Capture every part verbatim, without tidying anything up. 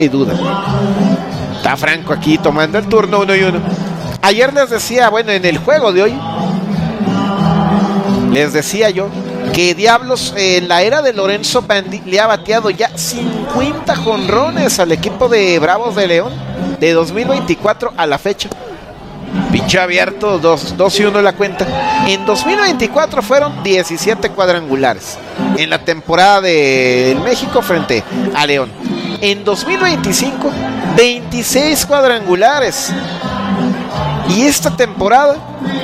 hay duda. Está Franco aquí tomando el turno uno y uno. Ayer les decía, bueno, en el juego de hoy, les decía yo que Diablos en la era de Lorenzo Bandi le ha bateado ya cincuenta jonrones al equipo de Bravos de León de dos mil veinticuatro a la fecha. Pinche abierto, dos y uno la cuenta. En dos mil veinticuatro fueron diecisiete cuadrangulares en la temporada de México frente a León. En dos mil veinticinco, veintiséis cuadrangulares. Y esta temporada,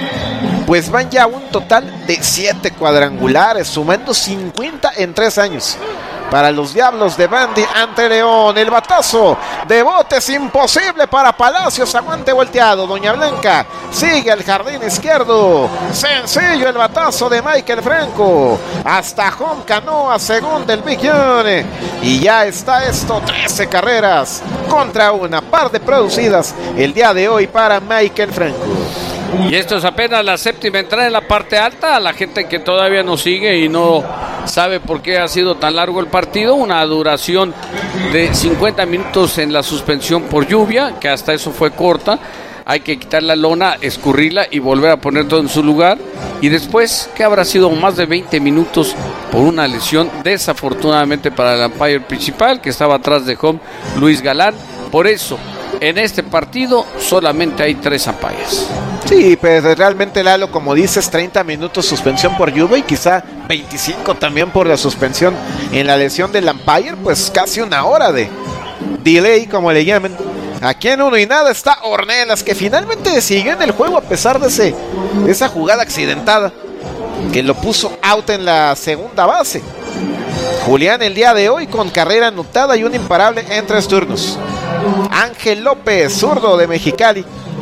pues van ya un total de siete cuadrangulares, sumando cincuenta en tres años. Para los Diablos de Bandi ante León, el batazo de bote es imposible para Palacios, aguante volteado, Doña Blanca sigue al jardín izquierdo, sencillo el batazo de Michael Franco, hasta home canoa, segunda el Big John, y ya está esto, trece carreras contra una, par de producidas el día de hoy para Michael Franco. Y esto es apenas la séptima entrada en la parte alta. A la gente que todavía nos sigue y no sabe por qué ha sido tan largo el partido, una duración de cincuenta minutos en la suspensión por lluvia, que hasta eso fue corta. Hay que quitar la lona, escurrirla y volver a poner todo en su lugar. Y después, que habrá sido más de veinte minutos por una lesión, desafortunadamente para el umpire principal, que estaba atrás de home, Luis Galán. Por eso, en este partido solamente hay tres umpires. Sí, pues realmente, Lalo, como dices, treinta minutos suspensión por lluvia y quizá veinticinco también por la suspensión en la lesión del umpire, pues casi una hora de delay, como le llaman. Aquí en uno y nada está Ornelas, que finalmente siguió en el juego a pesar de, ese, de esa jugada accidentada que lo puso out en la segunda base. Julián el día de hoy con carrera anotada y un imparable en tres turnos. Ángel López, zurdo de Mexicali,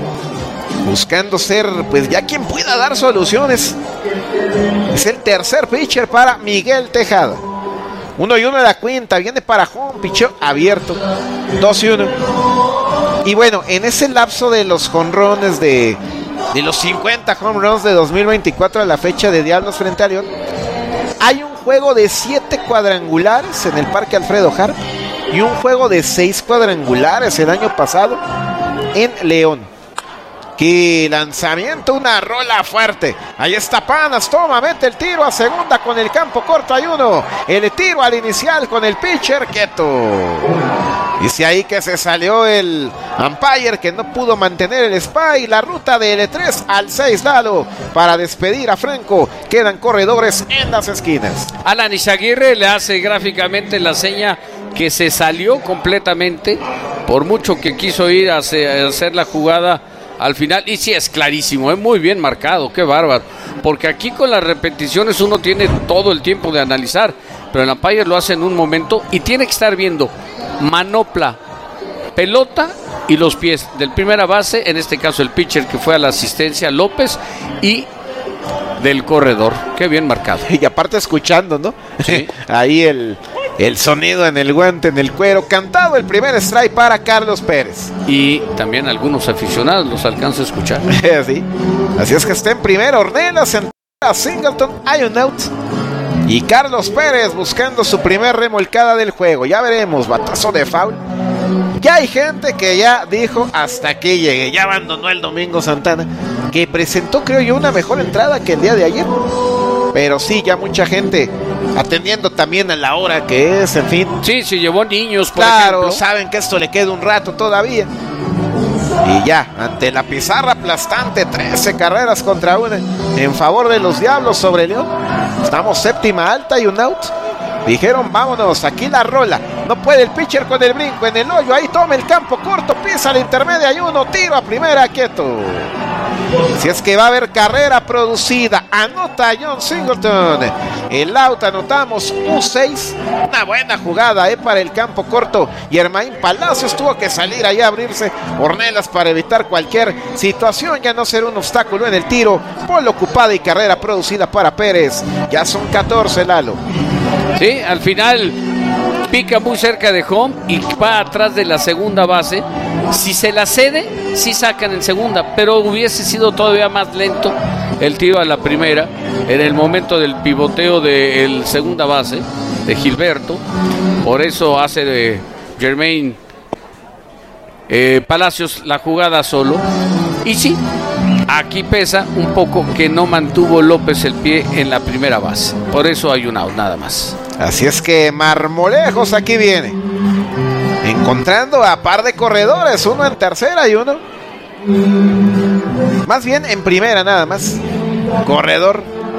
buscando ser pues ya quien pueda dar soluciones. Es el tercer pitcher para Miguel Tejada. Uno y uno de la cuenta, viene para home, picheo abierto, dos y uno. Y bueno, en ese lapso de los jonrones de, de los cincuenta home runs de dos mil veinticuatro a la fecha de Diablos frente a León, hay un juego de siete cuadrangulares en el Parque Alfredo Harp y un juego de seis cuadrangulares el año pasado en León. ¡Qué lanzamiento! Una rola fuerte. Ahí está Panas, toma, mete el tiro a segunda con el campo corto, hay uno. El tiro al inicial con el pitcher quieto. Dice ahí que se salió el umpire, que no pudo mantener el spy. La ruta de L tres al seis, Lalo, para despedir a Franco. Quedan corredores en las esquinas. Alan Izaguirre le hace gráficamente la seña que se salió completamente, por mucho que quiso ir a hacer la jugada al final, y sí es clarísimo, es muy bien marcado, qué bárbaro, porque aquí con las repeticiones uno tiene todo el tiempo de analizar, pero el umpire lo hace en un momento y tiene que estar viendo manopla, pelota y los pies del primera base, en este caso el pitcher que fue a la asistencia, López, y del corredor, qué bien marcado. Y aparte escuchando, ¿no? Sí. Ahí el... El sonido en el guante, en el cuero, cantado el primer strike para Carlos Pérez. Y también algunos aficionados los alcanza a escuchar. Sí. Así es que está en primero Ornelas, en a Singleton, hay un out. Y Carlos Pérez buscando su primer remolcada del juego. Ya veremos, batazo de foul. Ya hay gente que ya dijo hasta aquí llegué. Ya abandonó el Domingo Santana, que presentó, creo yo, una mejor entrada que el día de ayer. Pero sí, ya mucha gente atendiendo también a la hora que es, en fin. Sí, se llevó niños, por claro, ejemplo. Saben que esto le queda un rato todavía. Y ya, ante la pizarra aplastante, trece carreras contra una en favor de los Diablos sobre León. Estamos séptima alta y un out. Dijeron, vámonos, aquí la rola. No puede el pitcher con el brinco en el hoyo. Ahí toma el campo corto, pisa la intermedia y uno, tiro a primera, quieto. Si es que va a haber carrera producida, anota John Singleton. El out, anotamos U seis. Una buena jugada eh, para el campo corto. Y Germain Palacios tuvo que salir ahí a abrirse Ornelas para evitar cualquier situación, ya no ser un obstáculo en el tiro. Polo ocupada y carrera producida para Pérez. Ya son catorce, Lalo. Sí, al final pica muy cerca de home y va atrás de la segunda base. Si se la cede, sí sacan en segunda, pero hubiese sido todavía más lento el tiro a la primera en el momento del pivoteo del segunda base de Gilberto. Por eso hace de Germain eh, Palacios la jugada solo. Y sí, aquí pesa un poco que no mantuvo López el pie en la primera base. Por eso hay un out nada más. Así es que Marmolejos aquí viene, encontrando a par de corredores, uno en tercera y uno, más bien en primera nada más. Corredor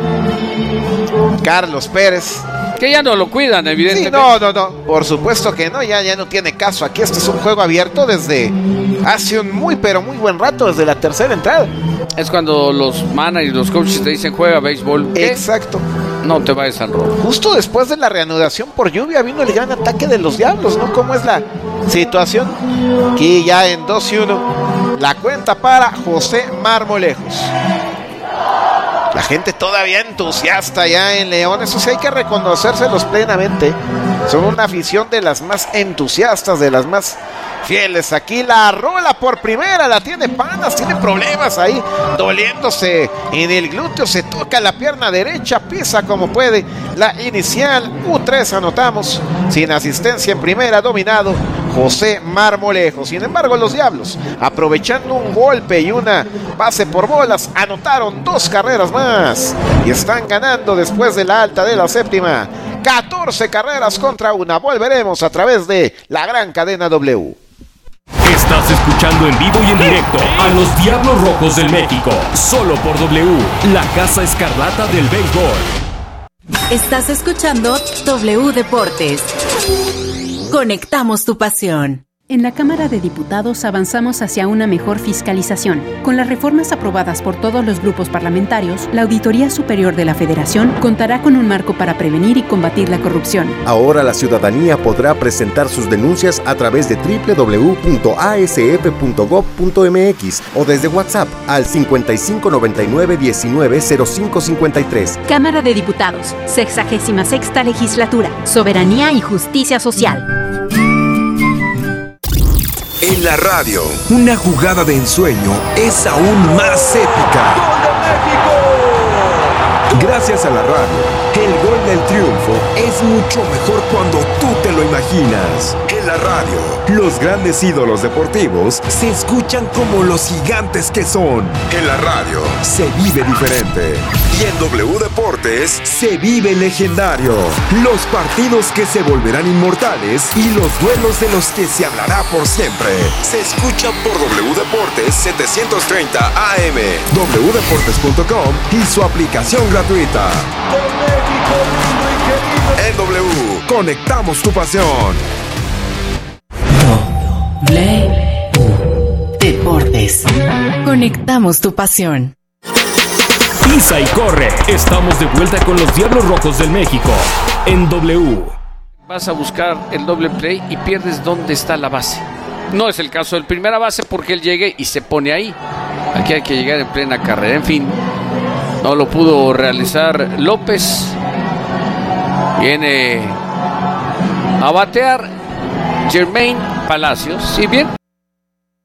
Carlos Pérez. Que ya no lo cuidan, evidentemente. Sí, no, no, no. Por supuesto que no, ya, ya no tiene caso. Aquí este es un juego abierto desde hace un muy, pero muy buen rato, desde la tercera entrada. Es cuando los managers y los coaches te dicen juega béisbol. ¿Qué? Exacto. No te vayas al rojo. Justo después de la reanudación por lluvia vino el gran ataque de los Diablos, ¿no? ¿Cómo es la situación? Aquí ya en dos y uno. La cuenta para José Marmolejos. La gente todavía entusiasta ya en León, eso sí hay que reconocérselos plenamente. Son una afición de las más entusiastas, de las más fieles. Aquí la rola por primera, la tiene Panas, tiene problemas ahí, doliéndose en el glúteo, se toca la pierna derecha, pisa como puede. La inicial, U tres anotamos, sin asistencia en primera, dominado José Marmolejos. Sin embargo, los Diablos, aprovechando un golpe y una base por bolas, anotaron dos carreras más y están ganando después de la alta de la séptima. catorce carreras contra una. Volveremos a través de la gran cadena W. Estás escuchando en vivo y en directo a los Diablos Rojos del México, solo por W, la Casa Escarlata del béisbol. Estás escuchando W Deportes. Conectamos tu pasión. En la Cámara de Diputados avanzamos hacia una mejor fiscalización. Con las reformas aprobadas por todos los grupos parlamentarios, la Auditoría Superior de la Federación contará con un marco para prevenir y combatir la corrupción. Ahora la ciudadanía podrá presentar sus denuncias a través de doble u doble u doble u punto a s f punto gob punto m x o desde WhatsApp al cincuenta y cinco noventa y nueve diecinueve cero cinco cincuenta y tres. Cámara de Diputados, sexagésima sexta Legislatura, Soberanía y Justicia Social. En la radio, una jugada de ensueño es aún más épica. Gracias a la radio, el gol del triunfo es mucho mejor cuando tú te lo imaginas. En la radio, los grandes ídolos deportivos se escuchan como los gigantes que son. En la radio, se vive diferente. Y en W Deportes, se vive legendario. Los partidos que se volverán inmortales y los duelos de los que se hablará por siempre. Se escuchan por W Deportes setecientos treinta A M, doble u deportes punto com y su aplicación gratuita. En W, conectamos tu pasión. W Deportes. Conectamos tu pasión. Pisa y corre. Estamos de vuelta con los Diablos Rojos del México en W. Vas a buscar el doble play y pierdes dónde está la base. No es el caso del primera base porque él llegue y se pone ahí. Aquí hay que llegar en plena carrera. En fin, no lo pudo realizar López. Viene a batear Jermaine Palacios. Y bien,